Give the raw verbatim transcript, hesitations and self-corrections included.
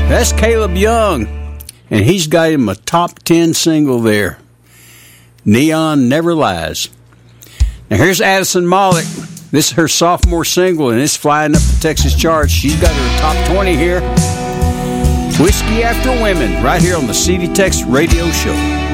That's Caleb Young, and he's got him a top ten single there. Neon Never Lies. Now here's Addison Mollick. This is her sophomore single, and it's flying up the Texas charts. She's got her top twenty here. Whiskey After Women, right here on the C D Tex Radio Show.